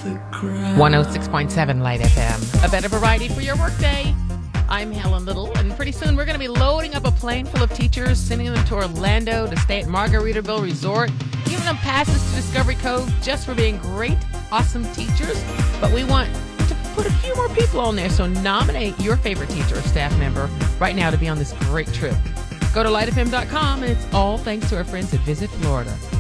106.7 Light FM. A better variety for your workday. I'm Helen Little, and pretty soon we're going to be loading up a plane full of teachers, sending them to Orlando to stay at Margaritaville Resort, giving them passes to Discovery Cove just for being great, awesome teachers. But we want to put a few more people on there, so nominate your favorite teacher or staff member right now to be on this great trip. Go to lightfm.com, and it's all thanks to our friends at Visit Florida.